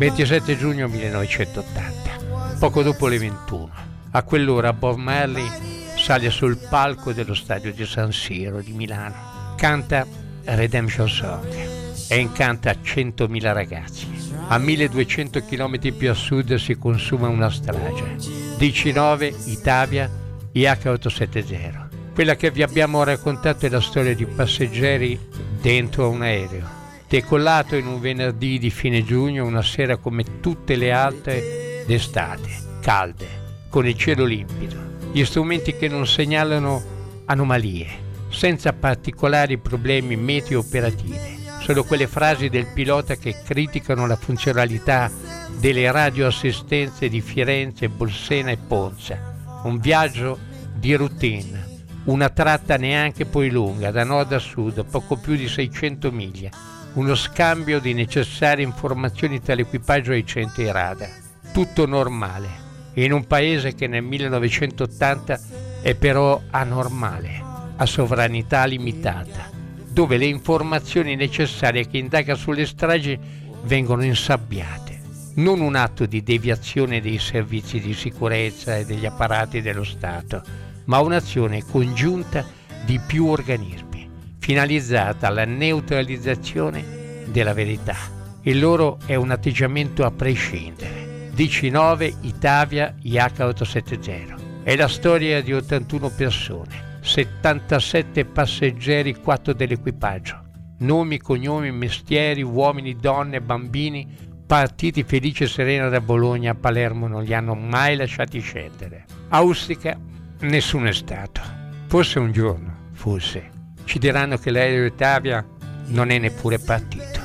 27 giugno 1980, poco dopo le 21. A quell'ora Bob Marley sale sul palco dello stadio di San Siro di Milano, canta Redemption Song e incanta 100.000 ragazzi. A 1200 km più a sud si consuma una strage. DC-9, Itavia, IH-870. Quella che vi abbiamo raccontato è la storia di passeggeri dentro un aereo, decollato in un venerdì di fine giugno, una sera come tutte le altre d'estate, calde, con il cielo limpido, gli strumenti che non segnalano anomalie, senza particolari problemi meteo operativi, solo quelle frasi del pilota che criticano la funzionalità delle radioassistenze di Firenze, Bolsena e Ponza. Un viaggio di routine, una tratta neanche poi lunga, da nord a sud, poco più di 600 miglia, uno scambio di necessarie informazioni tra l'equipaggio e i centri radar. Tutto normale, in un paese che nel 1980 è però anormale, a sovranità limitata, dove le informazioni necessarie a chi indaga sulle stragi vengono insabbiate. Non un atto di deviazione dei servizi di sicurezza e degli apparati dello Stato, ma un'azione congiunta di più organismi, finalizzata alla neutralizzazione della verità. Il loro è un atteggiamento a prescindere. DC-9, Itavia, IH-870. È la storia di 81 persone, 77 passeggeri, 4 dell'equipaggio. Nomi, cognomi, mestieri, uomini, donne, bambini, partiti felici e sereni da Bologna a Palermo, non li hanno mai lasciati scendere. Auspica nessuno è stato. Forse un giorno, forse, ci diranno che l'aereo Itavia non è neppure partito.